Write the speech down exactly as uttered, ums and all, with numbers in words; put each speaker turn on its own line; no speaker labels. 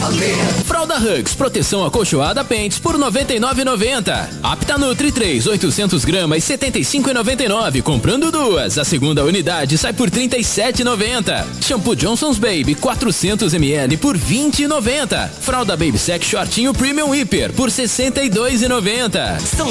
Fralda Hugs, proteção acolchoada Pentes por noventa e nove reais e noventa centavos. Apta Nutri três, oitocentos gramas, setenta e cinco reais e noventa e nove centavos. Comprando duas, a segunda unidade sai por trinta e sete reais e noventa centavos. Shampoo Johnson's Baby quatrocentos mililitros por vinte reais e noventa centavos. Fralda Baby Sec Shortinho Premium Hiper por sessenta e dois reais e noventa centavos.
São